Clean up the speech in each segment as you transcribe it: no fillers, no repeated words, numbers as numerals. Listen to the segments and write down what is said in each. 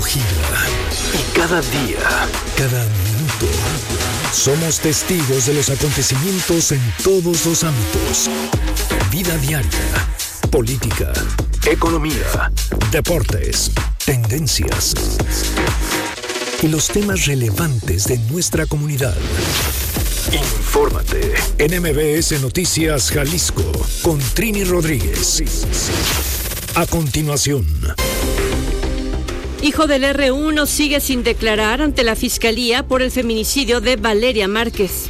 gira y cada día, cada minuto, somos testigos de los acontecimientos en todos los ámbitos. Vida diaria, política, economía, deportes, tendencias y los temas relevantes de nuestra comunidad. Infórmate en MBS Noticias Jalisco con Trini Rodríguez. A continuación. Hijo del R1 sigue sin declarar ante la Fiscalía por el feminicidio de Valeria Márquez.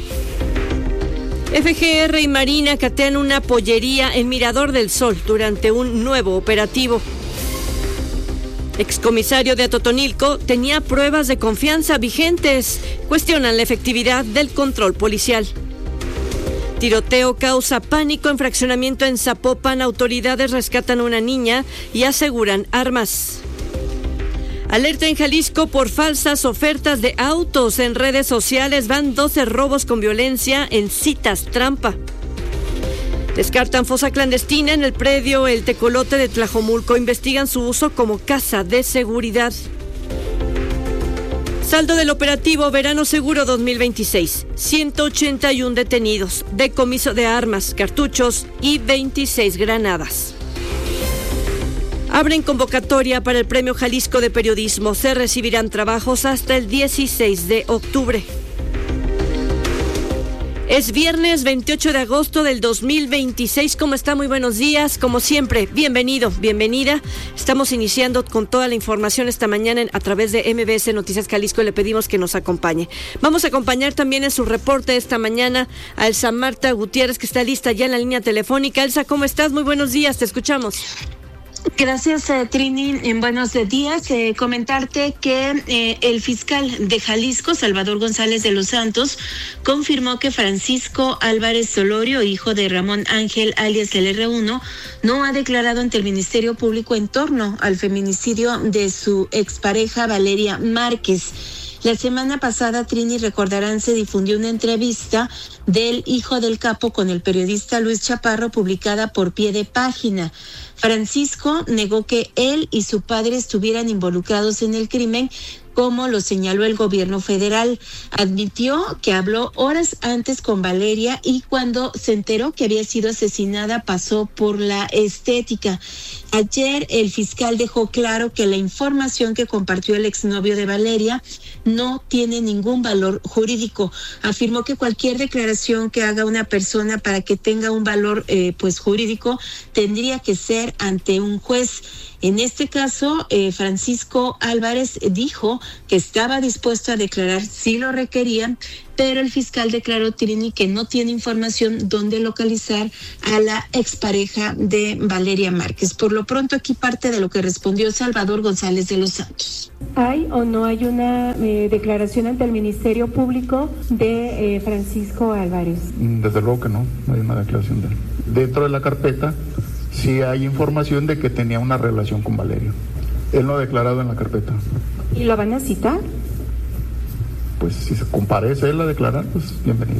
FGR y Marina catean una pollería en Mirador del Sol durante un nuevo operativo. Excomisario de Atotonilco tenía pruebas de confianza vigentes. Cuestionan la efectividad del control policial. Tiroteo causa pánico en fraccionamiento en Zapopan. Autoridades rescatan a una niña y aseguran armas. Alerta en Jalisco por falsas ofertas de autos. En redes sociales van 12 robos con violencia en citas trampa. Descartan fosa clandestina en el predio El Tecolote de Tlajomulco. Investigan su uso como casa de seguridad. Saldo del operativo Verano Seguro 2026. 181 detenidos. Decomiso de armas, cartuchos y 26 granadas. Abren convocatoria para el Premio Jalisco de Periodismo. Se recibirán trabajos hasta el 16 de octubre. Es viernes 28 de agosto del 2026. ¿Cómo está? Muy buenos días. Como siempre, bienvenido, bienvenida. Estamos iniciando con toda la información esta mañana a través de MBS Noticias Jalisco. Le pedimos que nos acompañe. Vamos a acompañar también en su reporte esta mañana a Elsa Marta Gutiérrez, que está lista ya en la línea telefónica. Elsa, ¿cómo estás? Muy buenos días, te escuchamos. Gracias, Trini. En buenos días. Comentarte que el fiscal de Jalisco, Salvador González de los Santos, confirmó que Francisco Álvarez Solorio, hijo de Ramón Ángel alias el R1, no ha declarado ante el Ministerio Público en torno al feminicidio de su expareja Valeria Márquez. La semana pasada, Trini, recordarán, se difundió una entrevista del hijo del capo con el periodista Luis Chaparro, publicada por Pie de Página. Francisco negó que él y su padre estuvieran involucrados en el crimen, como lo señaló el gobierno federal. Admitió que habló horas antes con Valeria y cuando se enteró que había sido asesinada pasó por la estética. Ayer el fiscal dejó claro que la información que compartió el exnovio de Valeria no tiene ningún valor jurídico. Afirmó que cualquier declaración que haga una persona para que tenga un valor jurídico tendría que ser ante un juez. En este caso, Francisco Álvarez dijo que estaba dispuesto a declarar si lo requerían, pero el fiscal declaró, Trini, que no tiene información dónde localizar a la expareja de Valeria Márquez. Por lo pronto, aquí parte de lo que respondió Salvador González de los Santos. ¿Hay o no hay una declaración ante el Ministerio Público de Francisco Álvarez? Desde luego que no hay una declaración de él. Dentro de la carpeta sí hay información de que tenía una relación con Valeria. Él no ha declarado en la carpeta. ¿Y lo van a citar? Pues si se comparece él a declarar, pues bienvenido.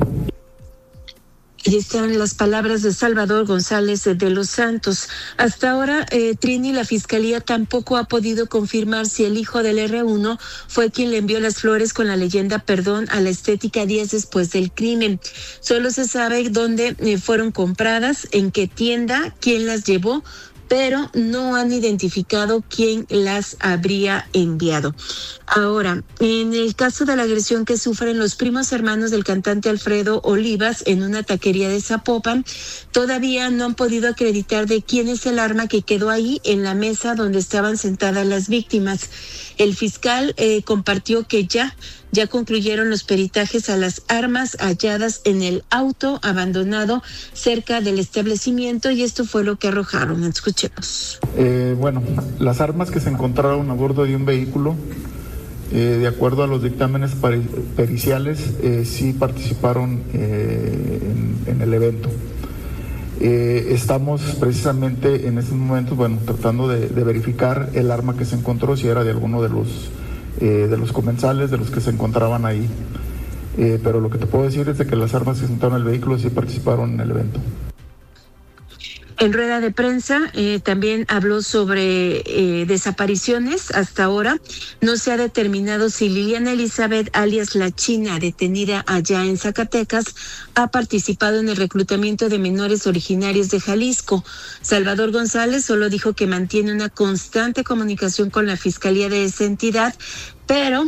Y están las palabras de Salvador González de los Santos. Hasta ahora, Trini, la Fiscalía tampoco ha podido confirmar si el hijo del R1 fue quien le envió las flores con la leyenda perdón a la estética días después del crimen. Solo se sabe dónde fueron compradas, en qué tienda, quién las llevó, pero no han identificado quién las habría enviado. Ahora, en el caso de la agresión que sufren los primos hermanos del cantante Alfredo Olivas en una taquería de Zapopan, todavía no han podido acreditar de quién es el arma que quedó ahí en la mesa donde estaban sentadas las víctimas. El fiscal compartió que ya concluyeron los peritajes a las armas halladas en el auto abandonado cerca del establecimiento y esto fue lo que arrojaron. Escuchemos. Las armas que se encontraron a bordo de un vehículo, de acuerdo a los dictámenes periciales, sí participaron en el evento. Estamos precisamente en estos momentos, tratando de verificar el arma que se encontró, si era de alguno de los comensales, de los que se encontraban ahí. Pero lo que te puedo decir es de que las armas que se encontraron en el vehículo sí participaron en el evento. En rueda de prensa también habló sobre desapariciones. Hasta ahora no se ha determinado si Liliana Elizabeth, alias La China, detenida allá en Zacatecas, ha participado en el reclutamiento de menores originarios de Jalisco. Salvador González solo dijo que mantiene una constante comunicación con la Fiscalía de esa entidad, pero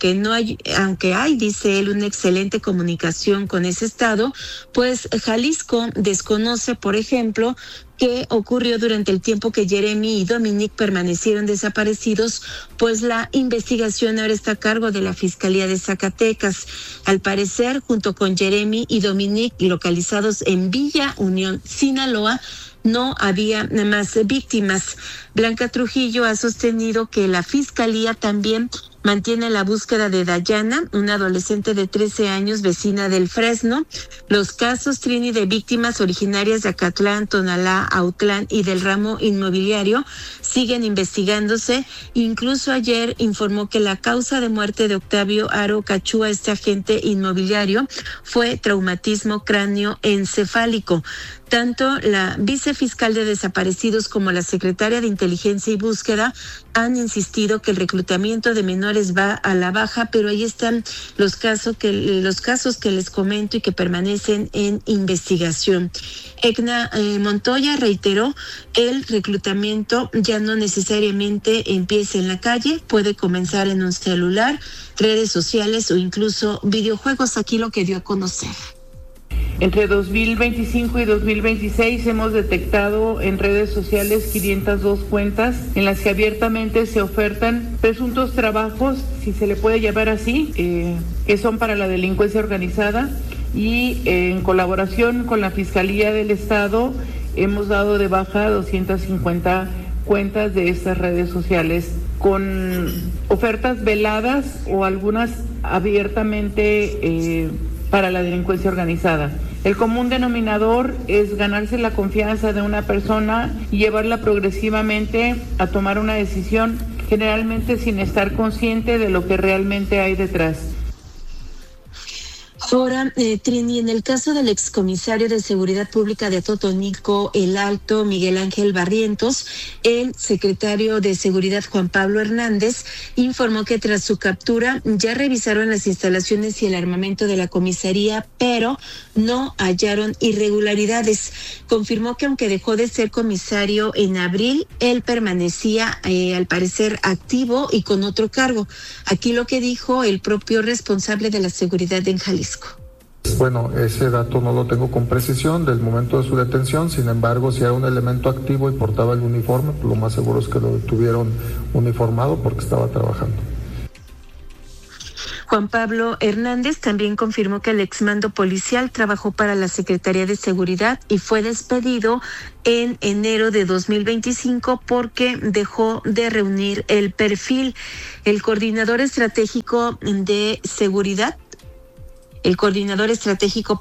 aunque hay, dice él, una excelente comunicación con ese estado, pues Jalisco desconoce, por ejemplo, qué ocurrió durante el tiempo que Jeremy y Dominique permanecieron desaparecidos, pues la investigación ahora está a cargo de la Fiscalía de Zacatecas. Al parecer, junto con Jeremy y Dominique, localizados en Villa Unión, Sinaloa, no había más víctimas. Blanca Trujillo ha sostenido que la Fiscalía también mantiene la búsqueda de Dayana, una adolescente de 13 años, vecina del Fresno. Los casos, Trini, de víctimas originarias de Acatlán, Tonalá, Autlán y del ramo inmobiliario siguen investigándose. Incluso ayer informó que la causa de muerte de Octavio Aro Cachúa, este agente inmobiliario, fue traumatismo cráneoencefálico. Tanto la vicefiscal de desaparecidos como la secretaria de Inteligencia y Búsqueda han insistido que el reclutamiento de menores va a la baja, pero ahí están los casos que les comento y que permanecen en investigación. Edna Montoya reiteró, el reclutamiento ya no necesariamente empieza en la calle, puede comenzar en un celular, redes sociales o incluso videojuegos. Aquí lo que dio a conocer. Entre 2025 y 2026 hemos detectado en redes sociales 502 cuentas en las que abiertamente se ofertan presuntos trabajos, si se le puede llamar así, que son para la delincuencia organizada, y en colaboración con la Fiscalía del Estado hemos dado de baja 250 cuentas de estas redes sociales con ofertas veladas o algunas abiertamente para la delincuencia organizada. El común denominador es ganarse la confianza de una persona y llevarla progresivamente a tomar una decisión, generalmente sin estar consciente de lo que realmente hay detrás. Ahora, Trini, en el caso del excomisario de Seguridad Pública de Atotonilco, El Alto, Miguel Ángel Barrientos, el secretario de Seguridad, Juan Pablo Hernández, informó que tras su captura ya revisaron las instalaciones y el armamento de la comisaría, pero no hallaron irregularidades. Confirmó que aunque dejó de ser comisario en abril, él permanecía, al parecer, activo y con otro cargo. Aquí lo que dijo el propio responsable de la seguridad en Jalisco. Bueno, ese dato no lo tengo con precisión del momento de su detención, sin embargo, si era un elemento activo y portaba el uniforme, pues lo más seguro es que lo tuvieron uniformado porque estaba trabajando. Juan Pablo Hernández también confirmó que el exmando policial trabajó para la Secretaría de Seguridad y fue despedido en enero de 2025 porque dejó de reunir el perfil. El coordinador estratégico de seguridad, el coordinador estratégico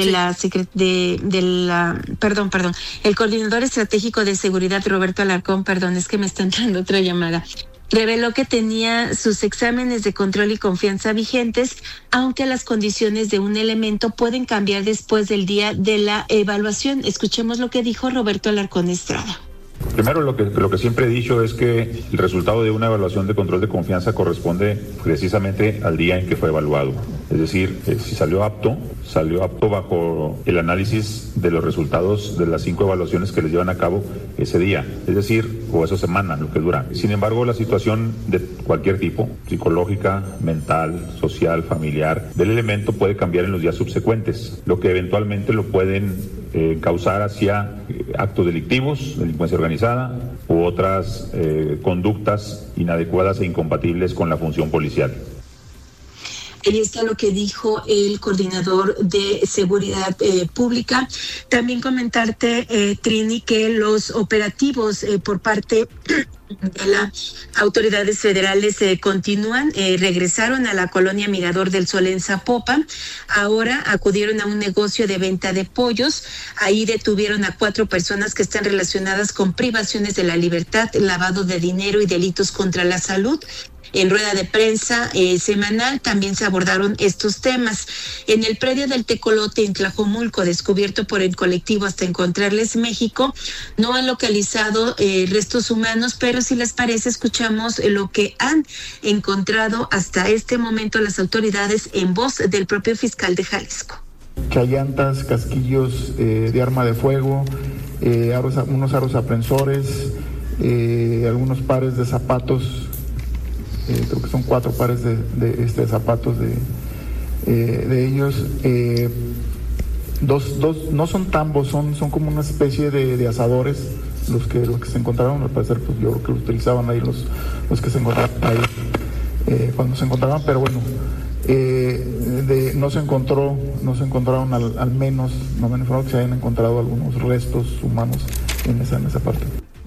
de seguridad, Roberto Alarcón, es que me está entrando otra llamada, reveló que tenía sus exámenes de control y confianza vigentes, aunque las condiciones de un elemento pueden cambiar después del día de la evaluación. Escuchemos lo que dijo Roberto Alarcón Estrada. Primero, lo que siempre he dicho es que el resultado de una evaluación de control de confianza corresponde precisamente al día en que fue evaluado. Es decir, si salió apto bajo el análisis de los resultados de las 5 evaluaciones que les llevan a cabo ese día, es decir, o esa semana, lo que dura. Sin embargo, la situación de cualquier tipo, psicológica, mental, social, familiar, del elemento puede cambiar en los días subsecuentes, lo que eventualmente lo pueden causar hacia actos delictivos, delincuencia organizada u otras conductas inadecuadas e incompatibles con la función policial. Ahí está lo que dijo el coordinador de Seguridad Pública. También comentarte, Trini, que los operativos por parte de las autoridades federales continúan. Regresaron a la colonia Mirador del Sol en Zapopan. Ahora acudieron a un negocio de venta de pollos. Ahí detuvieron a 4 personas que están relacionadas con privaciones de la libertad, lavado de dinero y delitos contra la salud. En rueda de prensa semanal también se abordaron estos temas. En el predio del Tecolote en Tlajomulco, descubierto por el colectivo Hasta Encontrarles México, no han localizado restos humanos, pero si les parece escuchamos lo que han encontrado hasta este momento las autoridades en voz del propio fiscal de Jalisco. Chayantas, casquillos de arma de fuego, unos aros aprensores, algunos pares de zapatos, creo que son 4 pares de zapatos de ellos, dos no son tambos, son como una especie de asadores, los que se encontraron. Al parecer pues yo creo que los utilizaban ahí los que se encontraban ahí cuando se encontraban, pero bueno, no se encontraron al menos, no me informó que se hayan encontrado algunos restos humanos en esa parte.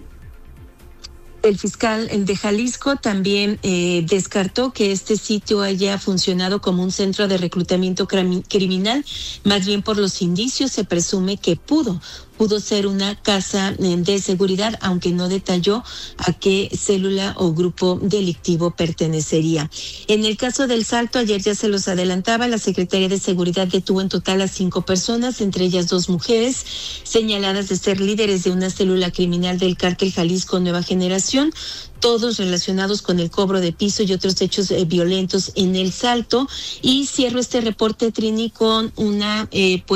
El fiscal de Jalisco también descartó que este sitio haya funcionado como un centro de reclutamiento criminal, más bien por los indicios se presume que pudo ser una casa de seguridad, aunque no detalló a qué célula o grupo delictivo pertenecería. En el caso del Salto, ayer ya se los adelantaba, la Secretaría de Seguridad detuvo en total a 5 personas, entre ellas 2 mujeres, señaladas de ser líderes de una célula criminal del Cártel Jalisco Nueva Generación, todos relacionados con el cobro de piso y otros hechos violentos en el Salto. Y cierro este reporte, Trini, con una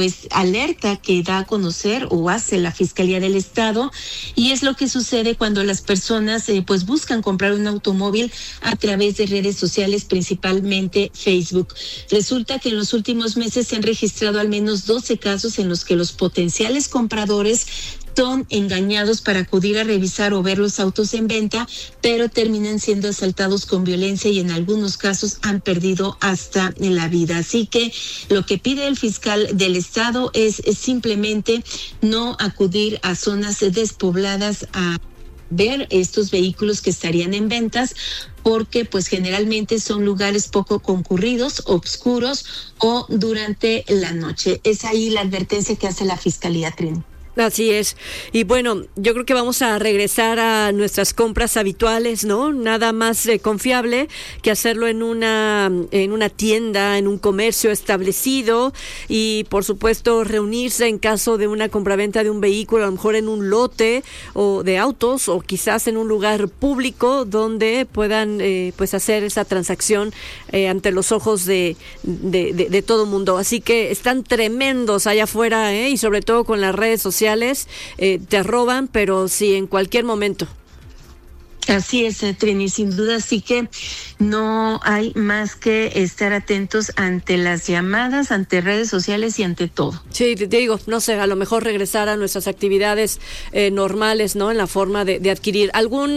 alerta que da a conocer o hace la Fiscalía del Estado, y es lo que sucede cuando las personas buscan comprar un automóvil a través de redes sociales, principalmente Facebook. Resulta que en los últimos meses se han registrado al menos 12 casos en los que los potenciales compradores son engañados para acudir a revisar o ver los autos en venta, pero terminan siendo asaltados con violencia y en algunos casos han perdido hasta la vida. Así que lo que pide el fiscal del Estado es simplemente no acudir a zonas despobladas a ver estos vehículos que estarían en ventas, porque pues generalmente son lugares poco concurridos, oscuros o durante la noche. Es ahí la advertencia que hace la Fiscalía, Trini. Así es. Y bueno, yo creo que vamos a regresar a nuestras compras habituales, ¿no? Nada más confiable que hacerlo en una tienda, en un comercio establecido, y por supuesto reunirse en caso de una compraventa de un vehículo, a lo mejor en un lote o de autos, o quizás en un lugar público donde puedan hacer esa transacción ante los ojos de todo mundo. Así que están tremendos allá afuera, y sobre todo con las redes sociales. Te roban, pero sí, en cualquier momento. Así es, Trini, sin duda, así que no hay más que estar atentos ante las llamadas, ante redes sociales y ante todo. Sí, te digo, no sé, a lo mejor regresar a nuestras actividades normales, ¿no? En la forma de adquirir algún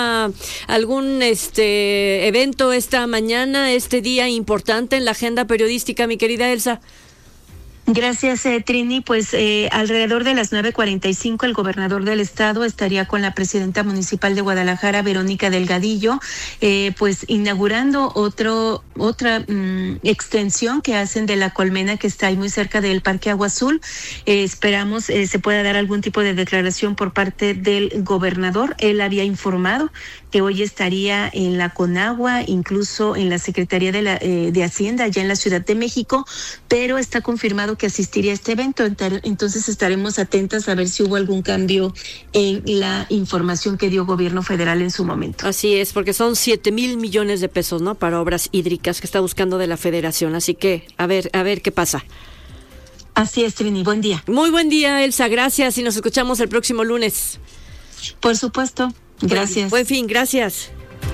evento esta mañana, este día importante en la agenda periodística, mi querida Elsa. Gracias, Trini. Pues alrededor de las 9:45 el gobernador del estado estaría con la presidenta municipal de Guadalajara, Verónica Delgadillo, inaugurando otra extensión que hacen de la colmena que está ahí muy cerca del Parque Agua Azul. Esperamos se pueda dar algún tipo de declaración por parte del gobernador. Él había informado que hoy estaría en la Conagua, incluso en la Secretaría de Hacienda, allá en la Ciudad de México, pero está confirmado que asistiría a este evento. Entonces estaremos atentas a ver si hubo algún cambio en la información que dio Gobierno Federal en su momento. Así es, porque son 7,000 millones de pesos, ¿no? Para obras hídricas que está buscando de la Federación. Así que a ver qué pasa. Así es, Trini. Buen día. Muy buen día, Elsa. Gracias y nos escuchamos el próximo lunes. Por supuesto. Gracias. Buen fin, gracias.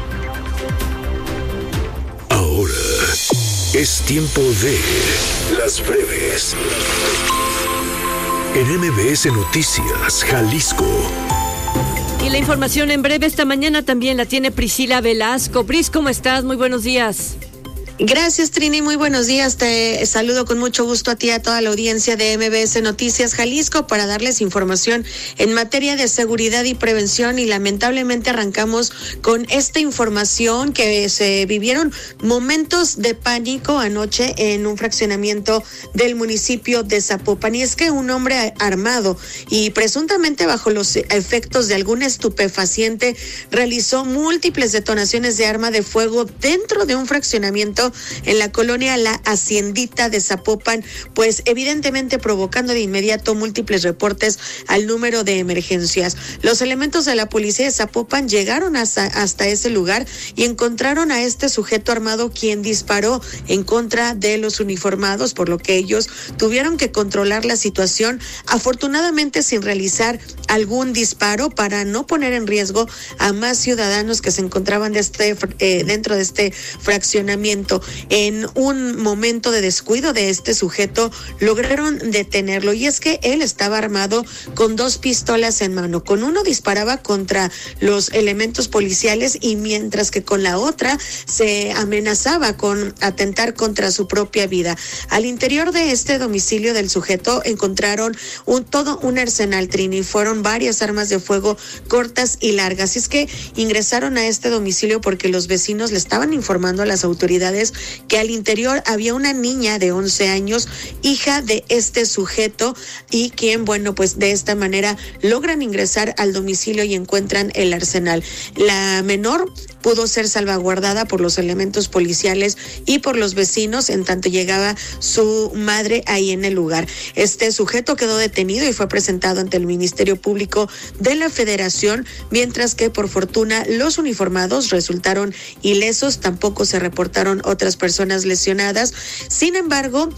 Ahora es tiempo de las breves. En MBS Noticias, Jalisco. Y la información en breve esta mañana también la tiene Priscila Velasco. Pris, ¿cómo estás? Muy buenos días. Gracias, Trini, muy buenos días. Te saludo con mucho gusto a ti y a toda la audiencia de MBS Noticias Jalisco para darles información en materia de seguridad y prevención, y lamentablemente arrancamos con esta información que se vivieron momentos de pánico anoche en un fraccionamiento del municipio de Zapopan, y es que un hombre armado y presuntamente bajo los efectos de algún estupefaciente realizó múltiples detonaciones de arma de fuego dentro de un fraccionamiento en la colonia La Haciendita de Zapopan, pues evidentemente provocando de inmediato múltiples reportes al número de emergencias. Los elementos de la policía de Zapopan llegaron hasta ese lugar y encontraron a este sujeto armado, quien disparó en contra de los uniformados, por lo que ellos tuvieron que controlar la situación, afortunadamente sin realizar algún disparo para no poner en riesgo a más ciudadanos que se encontraban dentro de este fraccionamiento. En un momento de descuido de este sujeto lograron detenerlo, y es que él estaba armado con 2 pistolas en mano. Con uno disparaba contra los elementos policiales, y mientras que con la otra se amenazaba con atentar contra su propia vida. Al interior de este domicilio del sujeto encontraron todo un arsenal, Trini. Fueron varias armas de fuego cortas y largas. Y es que ingresaron a este domicilio porque los vecinos le estaban informando a las autoridades que al interior había una niña de 11 años, hija de este sujeto, y quien, pues de esta manera logran ingresar al domicilio y encuentran el arsenal. La menor pudo ser salvaguardada por los elementos policiales y por los vecinos en tanto llegaba su madre ahí en el lugar. Este sujeto quedó detenido y fue presentado ante el Ministerio Público de la Federación, mientras que por fortuna los uniformados resultaron ilesos, tampoco se reportaron otras personas lesionadas. Sin embargo,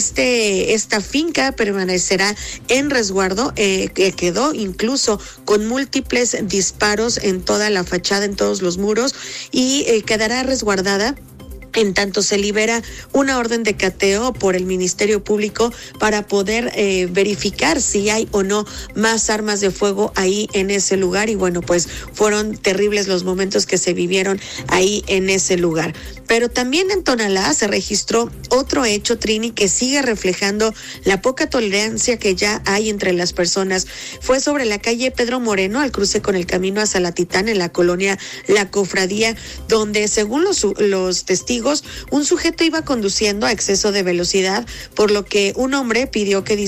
esta finca permanecerá en resguardo, que quedó incluso con múltiples disparos en toda la fachada, en todos los muros, y quedará resguardada en tanto se libera una orden de cateo por el Ministerio Público para poder verificar si hay o no más armas de fuego ahí en ese lugar. Y pues fueron terribles los momentos que se vivieron ahí en ese lugar. Pero también en Tonalá se registró otro hecho, Trini, que sigue reflejando la poca tolerancia que ya hay entre las personas. Fue sobre la calle Pedro Moreno, al cruce con el camino a Salatitán, en la colonia La Cofradía, donde según los testigos, un sujeto iba conduciendo a exceso de velocidad, por lo que un hombre le pidió que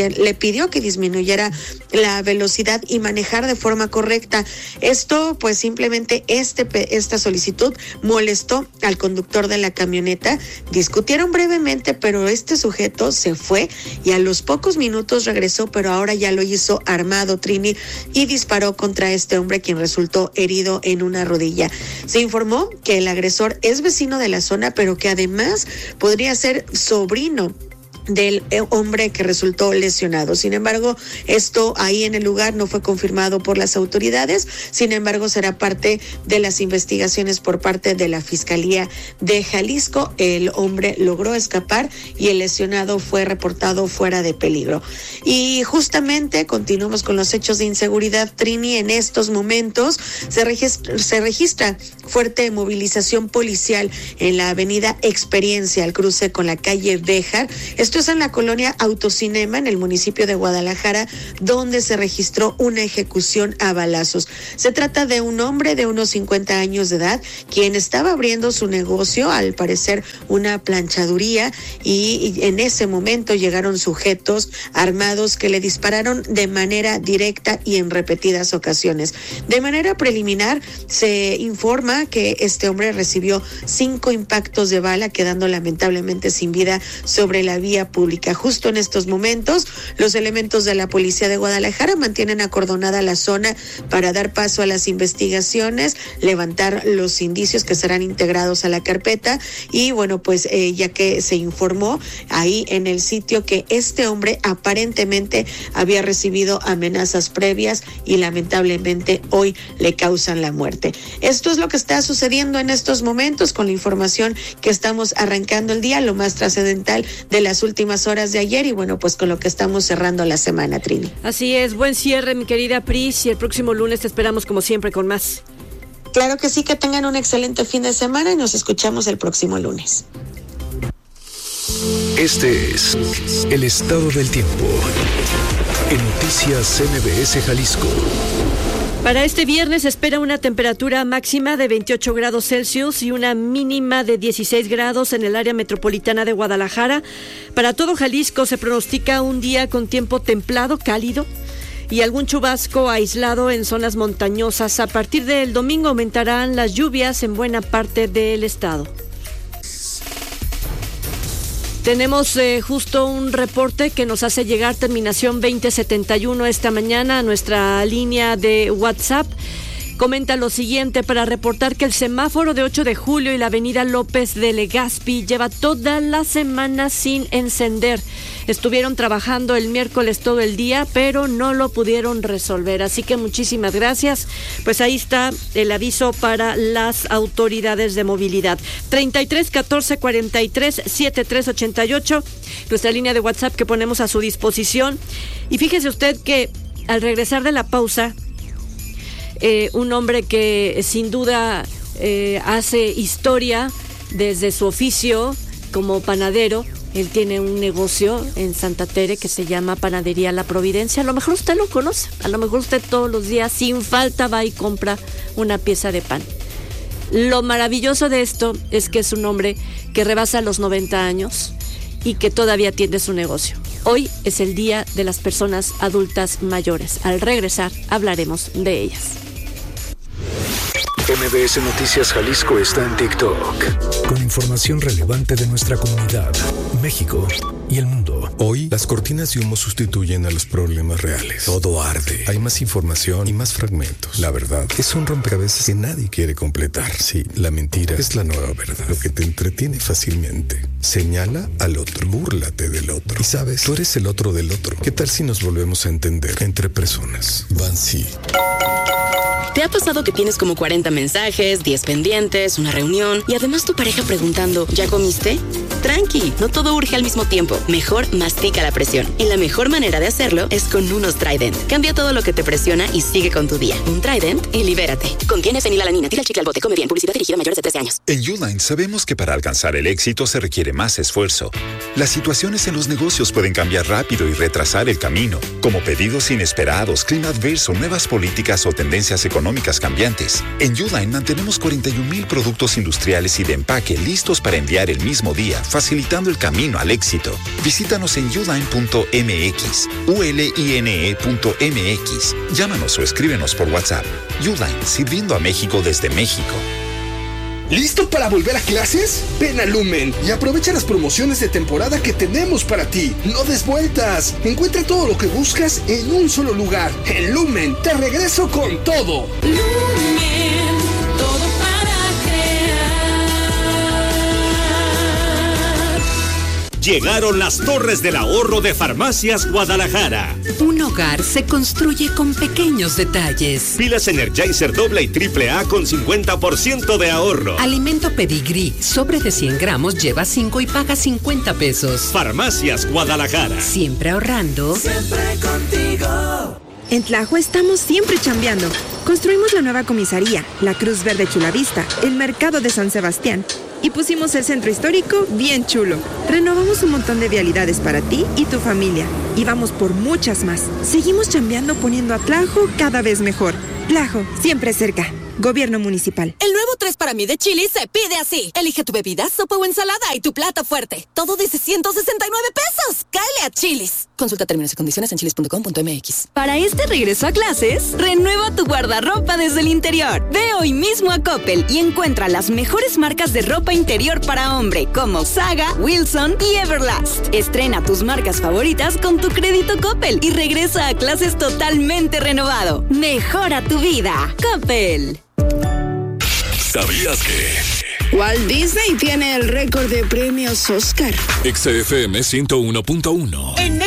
disminuyera la velocidad y manejar de forma correcta. Esto, pues simplemente esta solicitud molestó al conductor de la camioneta. Discutieron brevemente, pero este sujeto se fue y a los pocos minutos regresó, pero ahora ya lo hizo armado, Trini, y disparó contra este hombre, quien resultó herido en una rodilla. Se informó que el agresor es vecino de la zona, pero que además podría ser sobrino del hombre que resultó lesionado. Sin embargo, esto ahí en el lugar no fue confirmado por las autoridades. Sin embargo, será parte de las investigaciones por parte de la Fiscalía de Jalisco. El hombre logró escapar y el lesionado fue reportado fuera de peligro. Y justamente continuamos con los hechos de inseguridad, Trini. En estos momentos se registra fuerte movilización policial en la avenida Experiencia, al cruce con la calle Béjar. Esto es en la colonia Autocinema, en el municipio de Guadalajara, donde se registró una ejecución a balazos. Se trata de un hombre de unos 50 años de edad, quien estaba abriendo su negocio, al parecer una planchaduría, y en ese momento llegaron sujetos armados que le dispararon de manera directa y en repetidas ocasiones. De manera preliminar, se informa que este hombre recibió 5 impactos de bala, quedando lamentablemente sin vida sobre la vía pública. Justo en estos momentos, los elementos de la Policía de Guadalajara mantienen acordonada la zona para dar paso a las investigaciones, levantar los indicios que serán integrados a la carpeta y ya que se informó ahí en el sitio que este hombre aparentemente había recibido amenazas previas y lamentablemente hoy le causan la muerte. Esto es lo que está sucediendo en estos momentos con la información que estamos arrancando el día, lo más trascendental de las últimas horas de ayer y con lo que estamos cerrando la semana, Trini. Así es, buen cierre, mi querida Pris, y el próximo lunes te esperamos como siempre con más. Claro que sí, que tengan un excelente fin de semana y nos escuchamos el próximo lunes. Este es el estado del tiempo en Noticias MBS Jalisco. Para este viernes se espera una temperatura máxima de 28 grados Celsius y una mínima de 16 grados en el área metropolitana de Guadalajara. Para todo Jalisco se pronostica un día con tiempo templado, cálido y algún chubasco aislado en zonas montañosas. A partir del domingo aumentarán las lluvias en buena parte del estado. Tenemos justo un reporte que nos hace llegar terminación 2071 esta mañana a nuestra línea de WhatsApp. Comenta lo siguiente: para reportar que el semáforo de 8 de julio y la avenida López de Legazpi lleva toda la semana sin encender. Estuvieron trabajando el miércoles todo el día, pero no lo pudieron resolver. Así que muchísimas gracias. Pues ahí está el aviso para las autoridades de movilidad. 33 14 43 73 88, nuestra línea de WhatsApp que ponemos a su disposición. Y fíjese usted que al regresar de la pausa, un hombre que sin duda hace historia desde su oficio como panadero. Él tiene un negocio en Santa Tere que se llama Panadería La Providencia. A lo mejor usted lo conoce, a lo mejor usted todos los días sin falta va y compra una pieza de pan. Lo maravilloso de esto es que es un hombre que rebasa los 90 años y que todavía atiende su negocio. Hoy es el Día de las Personas Adultas Mayores. Al regresar hablaremos de ellas. MBS Noticias Jalisco está en TikTok, con información relevante de nuestra comunidad, México y el mundo. Hoy, las cortinas de humo sustituyen a los problemas reales. Todo arde. Hay más información y más fragmentos. La verdad es un rompecabezas que nadie quiere completar. Sí, la mentira es la nueva verdad. Lo que te entretiene fácilmente. Señala al otro. Búrlate del otro. Y sabes, tú eres el otro del otro. ¿Qué tal si nos volvemos a entender entre personas? Bansi. ¿Te ha pasado que tienes como 40 mensajes, 10 pendientes, una reunión y además tu pareja preguntando, ¿ya comiste? Tranqui, no todo urge al mismo tiempo. Mejor mastica la presión. Y la mejor manera de hacerlo es con unos Trident. Cambia todo lo que te presiona y sigue con tu día. Un Trident y libérate. Contiene fenilalanina. Tira el chicle al bote. Come bien. Publicidad dirigida a mayores de 13 años. En Uline sabemos que para alcanzar el éxito se requiere más esfuerzo. Las situaciones en los negocios pueden cambiar rápido y retrasar el camino, como pedidos inesperados, clima adverso, nuevas políticas o tendencias económicas cambiantes. En Uline mantenemos 41,000 productos industriales y de empaque listos para enviar el mismo día, facilitando el camino al éxito. Visítanos en uline.mx, uline.mx. Llámanos o escríbenos por WhatsApp. Uline, sirviendo a México desde México. ¿Listo para volver a clases? Ven a Lumen y aprovecha las promociones de temporada que tenemos para ti. No des vueltas. Encuentra todo lo que buscas en un solo lugar. En Lumen, te regreso con todo. Lumen, todo para crear. Llegaron las Torres del Ahorro de Farmacias Guadalajara. Un hogar se construye con pequeños detalles. Pilas Energizer AA y AAA con 50% de ahorro. Alimento Pedigrí, sobre de 100 gramos, lleva 5 y paga 50 pesos. Farmacias Guadalajara. Siempre ahorrando. Siempre contigo. En Tlajo estamos siempre chambeando. Construimos la nueva comisaría, la Cruz Verde Chulavista, el mercado de San Sebastián. Y pusimos el centro histórico bien chulo. Renovamos un montón de vialidades para ti y tu familia. Y vamos por muchas más. Seguimos chambeando poniendo a Tlajo cada vez mejor. Tlajo, siempre cerca. Gobierno municipal. El nuevo 3 para mí de Chili's se pide así. Elige tu bebida, sopa o ensalada y tu plato fuerte. Todo de 169 pesos. ¡Cáele a Chili's! Consulta términos y condiciones en chili's.com.mx. Para este regreso a clases, renueva tu guardarropa desde el interior. Ve hoy mismo a Coppel y encuentra las mejores marcas de ropa interior para hombre, como Saga, Wilson y Everlast. Estrena tus marcas favoritas con tu crédito Coppel y regresa a clases totalmente renovado. Mejora tu vida. Coppel. ¿Sabías que Walt Disney tiene el récord de premios Oscar? XFM 101.1